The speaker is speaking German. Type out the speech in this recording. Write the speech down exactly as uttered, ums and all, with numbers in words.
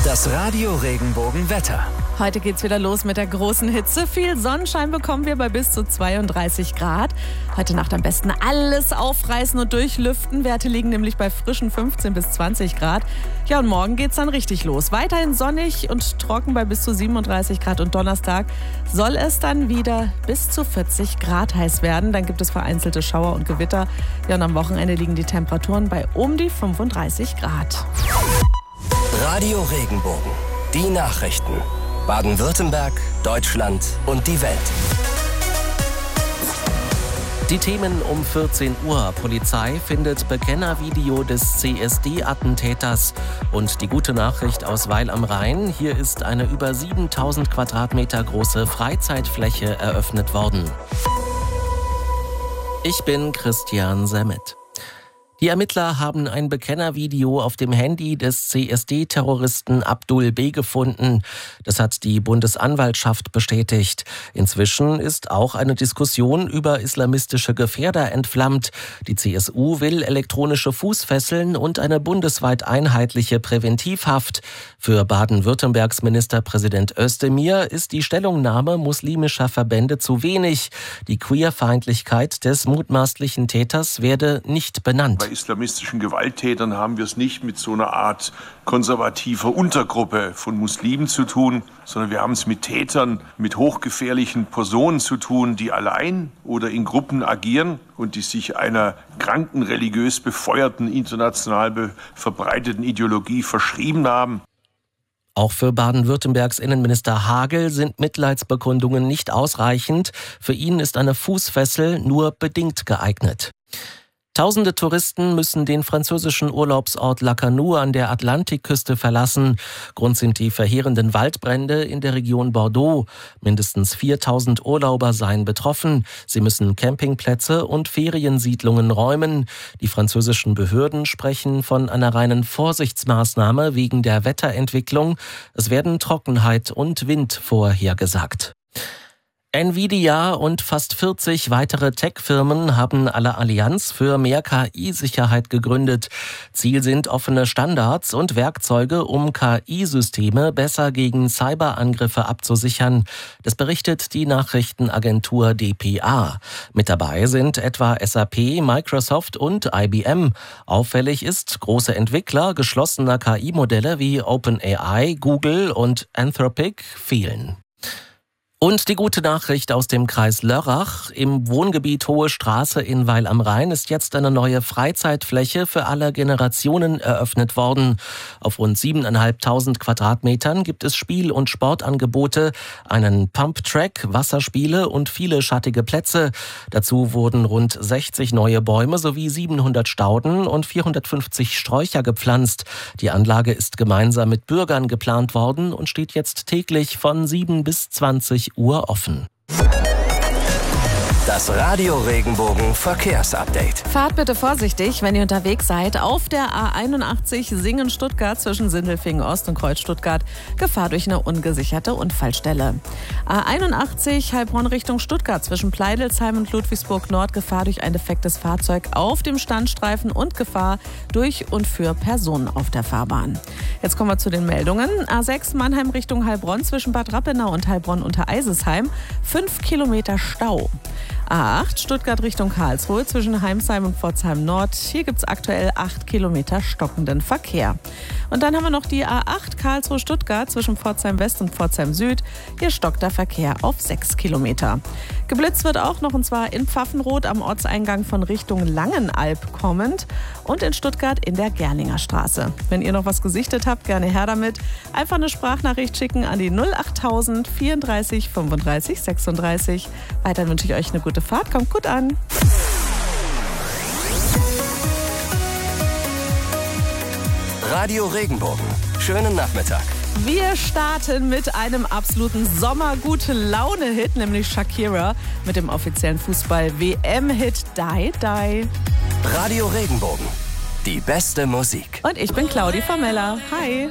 Das Radio Regenbogen-Wetter. Heute geht's wieder los mit der großen Hitze. Viel Sonnenschein bekommen wir bei bis zu zweiunddreißig Grad. Heute Nacht am besten alles aufreißen und durchlüften. Werte liegen nämlich bei frischen fünfzehn bis zwanzig Grad. Ja, und morgen geht's dann richtig los. Weiterhin sonnig und trocken bei bis zu siebenunddreißig Grad. Und Donnerstag soll es dann wieder bis zu vierzig Grad heiß werden. Dann gibt es vereinzelte Schauer und Gewitter. Ja, und am Wochenende liegen die Temperaturen bei um die fünfunddreißig Grad. Radio Regenbogen. Die Nachrichten. Baden-Württemberg, Deutschland und die Welt. Die Themen um vierzehn Uhr. Polizei findet Bekennervideo des C S D-Attentäters. Und die gute Nachricht aus Weil am Rhein. Hier ist eine über siebentausend Quadratmeter große Freizeitfläche eröffnet worden. Ich bin Christian Semmet. Die Ermittler haben ein Bekennervideo auf dem Handy des C S D-Terroristen Abdul B. gefunden. Das hat die Bundesanwaltschaft bestätigt. Inzwischen ist auch eine Diskussion über islamistische Gefährder entflammt. Die C S U will elektronische Fußfesseln und eine bundesweit einheitliche Präventivhaft. Für Baden-Württembergs Ministerpräsident Özdemir ist die Stellungnahme muslimischer Verbände zu wenig. Die Queerfeindlichkeit des mutmaßlichen Täters werde nicht benannt. Bei islamistischen Gewalttätern haben wir es nicht mit so einer Art konservativer Untergruppe von Muslimen zu tun, sondern wir haben es mit Tätern, mit hochgefährlichen Personen zu tun, die allein oder in Gruppen agieren und die sich einer kranken, religiös befeuerten, international verbreiteten Ideologie verschrieben haben. Auch für Baden-Württembergs Innenminister Hagel sind Mitleidsbekundungen nicht ausreichend. Für ihn ist eine Fußfessel nur bedingt geeignet. Tausende Touristen müssen den französischen Urlaubsort Lacanau an der Atlantikküste verlassen. Grund sind die verheerenden Waldbrände in der Region Bordeaux. Mindestens viertausend Urlauber seien betroffen. Sie müssen Campingplätze und Feriensiedlungen räumen. Die französischen Behörden sprechen von einer reinen Vorsichtsmaßnahme wegen der Wetterentwicklung. Es werden Trockenheit und Wind vorhergesagt. Nvidia und fast vierzig weitere Tech-Firmen haben alle Allianz für mehr K I-Sicherheit gegründet. Ziel sind offene Standards und Werkzeuge, um K I-Systeme besser gegen Cyberangriffe abzusichern. Das berichtet die Nachrichtenagentur D P A. Mit dabei sind etwa S A P, Microsoft und I B M. Auffällig ist, große Entwickler geschlossener K I-Modelle wie OpenAI, Google und Anthropic fehlen. Und die gute Nachricht aus dem Kreis Lörrach. Im Wohngebiet Hohe Straße in Weil am Rhein ist jetzt eine neue Freizeitfläche für alle Generationen eröffnet worden. Auf rund siebeneinhalbtausend Quadratmetern gibt es Spiel- und Sportangebote, einen Pumptrack, Wasserspiele und viele schattige Plätze. Dazu wurden rund sechzig neue Bäume sowie siebenhundert Stauden und vierhundertfünfzig Sträucher gepflanzt. Die Anlage ist gemeinsam mit Bürgern geplant worden und steht jetzt täglich von sieben bis zwanzig Uhr offen. Das Radio Regenbogen Verkehrsupdate. Fahrt bitte vorsichtig, wenn ihr unterwegs seid. Auf der A einundachtzig Singen-Stuttgart zwischen Sindelfingen Ost und Kreuz Stuttgart. Gefahr durch eine ungesicherte Unfallstelle. A einundachtzig Heilbronn Richtung Stuttgart zwischen Pleidelsheim und Ludwigsburg Nord. Gefahr durch ein defektes Fahrzeug auf dem Standstreifen und Gefahr durch und für Personen auf der Fahrbahn. Jetzt kommen wir zu den Meldungen. A sechs Mannheim Richtung Heilbronn zwischen Bad Rappenau und Heilbronn unter Eisesheim. Fünf Kilometer Stau. A acht Stuttgart Richtung Karlsruhe zwischen Heimsheim und Pforzheim Nord. Hier gibt es aktuell acht Kilometer stockenden Verkehr. Und dann haben wir noch die A acht Karlsruhe Stuttgart zwischen Pforzheim West und Pforzheim Süd. Hier stockt der Verkehr auf sechs Kilometer. Geblitzt wird auch noch, und zwar in Pfaffenroth am Ortseingang von Richtung Langenalb kommend und in Stuttgart in der Gerlinger Straße. Wenn ihr noch was gesichtet habt, gerne her damit. Einfach eine Sprachnachricht schicken an die null achttausend vierunddreißig fünfunddreißig sechsunddreißig. Weiter wünsche ich euch eine gute Fahrt. Kommt gut an. Radio Regenbogen. Schönen Nachmittag. Wir starten mit einem absoluten Sommer-Gute-Laune-Hit, nämlich Shakira mit dem offiziellen Fußball-W M-Hit Die Die. Radio Regenbogen. Die beste Musik. Und ich bin Claudi Famella. Hi.